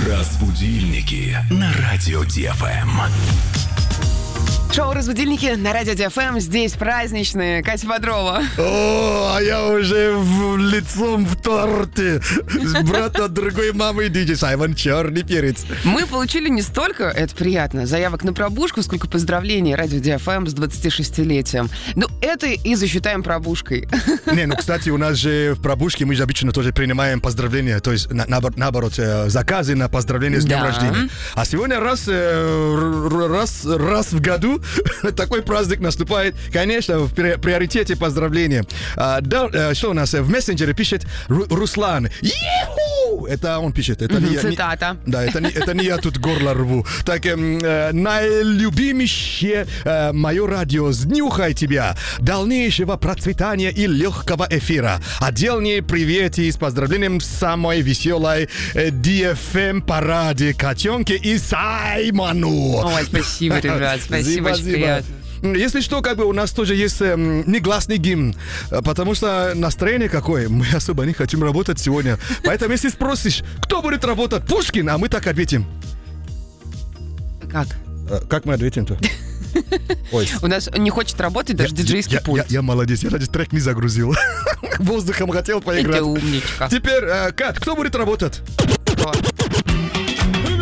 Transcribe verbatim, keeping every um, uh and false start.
Разбудильники на радио ДФМ. Шоу «Разбудильники» на радио ДФМ. Здесь праздничные. Катя Бодрова. О, а я уже в, лицом в торте. Брат от другой мамы диджей Саймон Черный перец. Мы получили не столько, это приятно, заявок на пробушку, сколько поздравлений радио ДФМ с двадцатишестилетием. Ну, это и засчитаем пробушкой. Не, ну, кстати, у нас же в пробушке мы же обычно тоже принимаем поздравления, то есть, на, наоборот, заказы на поздравления с днем Да. рождения. А сегодня раз, раз, раз в году такой праздник наступает. Конечно, в приоритете поздравления. А, да, что у нас в мессенджере пишет Ру- Руслан. Еху! Это он пишет. Это не я, не- Цитата. Да, это не, это не я тут горло рву. Так, эм, э, наилюбимейшее э, мое радио, сднюхай тебя. Дальнейшего процветания и легкого эфира. Отдельные приветы с поздравлением самой веселой э, ди эф эм-параде Котенке и Саймону. Ой, спасибо, ребят, спасибо, очень приятно. Если что, как бы у нас тоже есть эм, негласный гимн, э, потому что настроение какое, мы особо не хотим работать сегодня. Поэтому если спросишь, кто будет работать, Пушкин, а мы так ответим. Как? Э, Как мы ответим-то? Ой. У нас не хочет работать даже диджейский я, пульт. я, я молодец, я даже трек не загрузил. Воздухом хотел поиграть. Ты умничка. Теперь, э, Кат, кто будет работать? Кто?